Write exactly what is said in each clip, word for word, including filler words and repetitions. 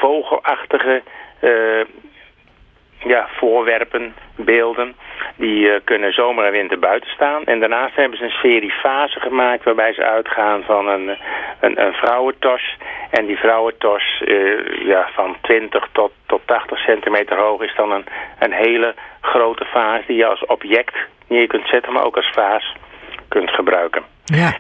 vogelachtige uh, ja, voorwerpen, beelden. Die uh, kunnen zomer en winter buiten staan. En daarnaast hebben ze een serie fasen gemaakt waarbij ze uitgaan van een, een, een vrouwentos. En die vrouwentos uh, ja, van twintig tot, tot tachtig centimeter hoog is dan een, een hele grote vaas die je als object neer kunt zetten, maar ook als vaas kunt gebruiken. Ja.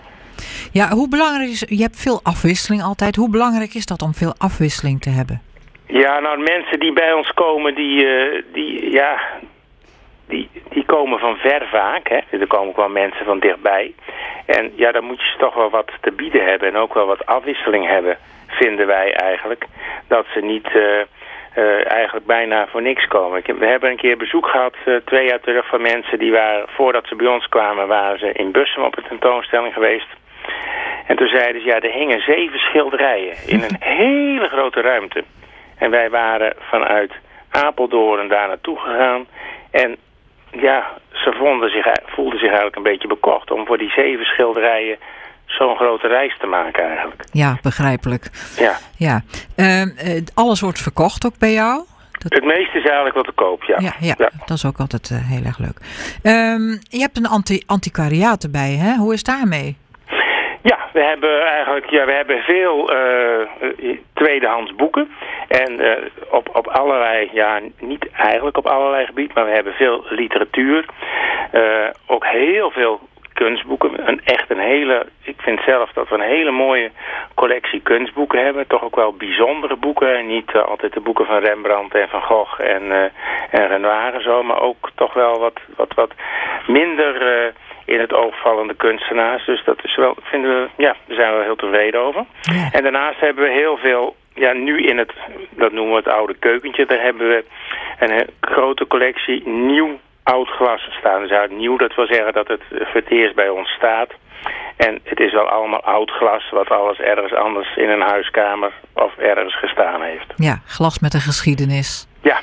Ja, hoe belangrijk is, je hebt veel afwisseling altijd. Hoe belangrijk is dat om veel afwisseling te hebben? Ja, nou, mensen die bij ons komen, die, uh, die, ja, die, die komen van ver vaak. Hè. Er komen ook wel mensen van dichtbij. En ja, dan moet je ze toch wel wat te bieden hebben en ook wel wat afwisseling hebben, vinden wij eigenlijk. Dat ze niet uh, uh, eigenlijk bijna voor niks komen. Ik heb, we hebben een keer bezoek gehad, uh, twee jaar terug, van mensen die waren, voordat ze bij ons kwamen, waren ze in Bussum op een tentoonstelling geweest. En toen zeiden ze, ja, er hingen zeven schilderijen in een hele grote ruimte. En wij waren vanuit Apeldoorn daar naartoe gegaan. En ja, ze vonden zich, voelden zich eigenlijk een beetje bekocht om voor die zeven schilderijen zo'n grote reis te maken eigenlijk. Ja, begrijpelijk. Ja. ja. Uh, uh, alles wordt verkocht ook bij jou? Dat... Het meeste is eigenlijk wat te koop, ja. Ja, ja, ja. Dat is ook altijd uh, heel erg leuk. Um, je hebt een anti- antiquariaat erbij, hè? Hoe is het daarmee? Ja, we hebben eigenlijk ja, we hebben veel uh, tweedehands boeken. En uh, op, op allerlei, ja, niet eigenlijk op allerlei gebied, maar we hebben veel literatuur. Uh, ook heel veel kunstboeken. Een, echt een hele, ik vind zelf dat we een hele mooie collectie kunstboeken hebben. Toch ook wel bijzondere boeken. Niet uh, altijd de boeken van Rembrandt en Van Gogh en, uh, en Renoir en zo. Maar ook toch wel wat, wat, wat minder uh, in het oog vallende kunstenaars. Dus dat is wel, vinden we, ja, daar zijn we heel tevreden over. Ja. En daarnaast hebben we heel veel, ja, nu in het, dat noemen we het oude keukentje. Daar hebben we een he- grote collectie nieuw oud glas staan. Dus uit nieuw, dat wil zeggen dat het voor het eerst bij ons staat. En het is wel allemaal oud glas, wat alles ergens anders in een huiskamer of ergens gestaan heeft. Ja, glas met een geschiedenis. Ja.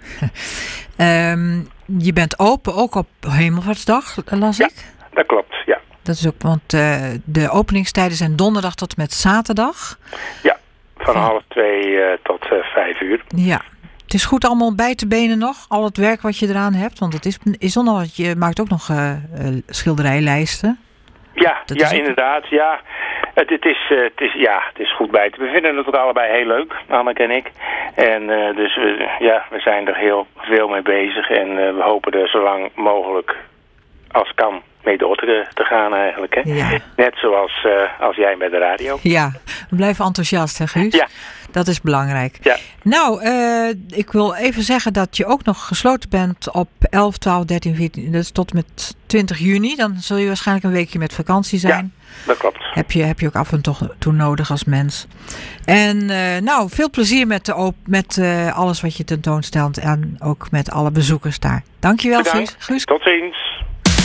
um, je bent open ook op Hemelvaartsdag, las ik? Ja, dat klopt, ja. Dat is ook, want uh, de openingstijden zijn donderdag tot met zaterdag. Ja, van ja. half twee uh, tot uh, vijf uur. Ja. Het is goed allemaal bij te benen nog, al het werk wat je eraan hebt. Want het is, is nog, je maakt ook nog uh, uh, schilderijlijsten. Ja, dat ja ook... inderdaad. Ja. Het, het, is, uh, het, is, ja, het is goed bij te. We vinden het ook allebei heel leuk, Anneke en ik. En uh, dus we, ja, we zijn er heel veel mee bezig. En uh, we hopen er zo lang mogelijk als kan mee door te, te gaan eigenlijk. Hè? Ja. Net zoals uh, als jij met de radio. Ja, we blijven enthousiast, hè Guus? Ja. Dat is belangrijk. Ja. Nou, uh, ik wil even zeggen dat je ook nog gesloten bent op elf, twaalf, dertien, veertien, dus tot met twintig juni. Dan zul je waarschijnlijk een weekje met vakantie zijn. Ja, dat klopt. Heb je, heb je ook af en toe nodig als mens. En uh, nou, veel plezier met, de op, met uh, alles wat je tentoonstelt en ook met alle bezoekers daar. Dankjewel, Guus. Guus. Tot ziens.